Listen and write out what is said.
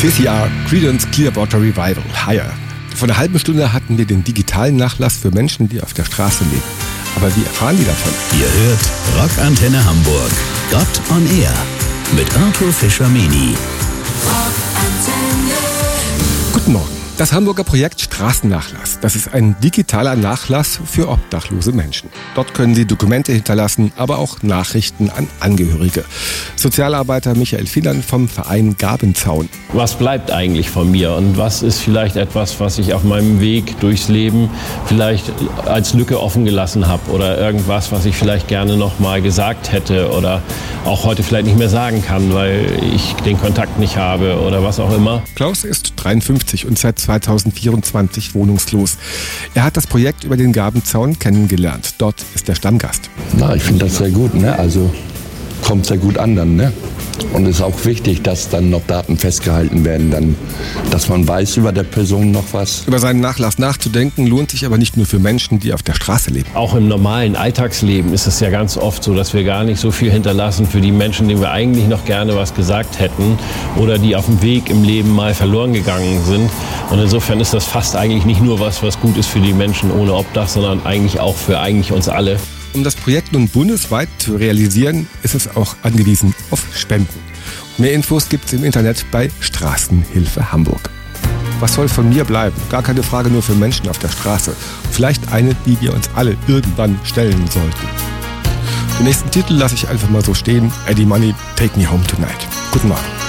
CCR, Creedence Clearwater Revival, Higher. Vor einer halben Stunde hatten wir den digitalen Nachlass für Menschen, die auf der Straße leben. Aber wie erfahren die davon? Ihr hört Rockantenne Hamburg. Gott on Air mit Arthur Fischer-Meni. Guten Morgen. Das Hamburger Projekt Straßennachlass, das ist ein digitaler Nachlass für obdachlose Menschen. Dort können Sie Dokumente hinterlassen, aber auch Nachrichten an Angehörige. Sozialarbeiter Michael Finan vom Verein Gabenzaun. Was bleibt eigentlich von mir und was ist vielleicht etwas, was ich auf meinem Weg durchs Leben vielleicht als Lücke offen gelassen habe oder irgendwas, was ich vielleicht gerne noch mal gesagt hätte oder auch heute vielleicht nicht mehr sagen kann, weil ich den Kontakt nicht habe oder was auch immer. Klaus ist 53 und seit 2024 wohnungslos. Er hat das Projekt über den Gabenzaun kennengelernt. Dort ist er Stammgast. Na, ich finde das sehr gut, ne? Also kommt sehr gut an dann, ne? Und es ist auch wichtig, dass dann noch Daten festgehalten werden, dann, dass man weiß über der Person noch was. Über seinen Nachlass nachzudenken lohnt sich aber nicht nur für Menschen, die auf der Straße leben. Auch im normalen Alltagsleben ist es ja ganz oft so, dass wir gar nicht so viel hinterlassen für die Menschen, denen wir eigentlich noch gerne was gesagt hätten oder die auf dem Weg im Leben mal verloren gegangen sind. Und insofern ist das fast eigentlich nicht nur was gut ist für die Menschen ohne Obdach, sondern eigentlich auch für uns alle. Um das Projekt nun bundesweit zu realisieren, ist es auch angewiesen auf Spenden. Mehr Infos gibt es im Internet bei Straßenhilfe Hamburg. Was soll von mir bleiben? Gar keine Frage nur für Menschen auf der Straße. Vielleicht eine, die wir uns alle irgendwann stellen sollten. Den nächsten Titel lasse ich einfach mal so stehen. Eddie Money, Take Me Home Tonight. Guten Morgen.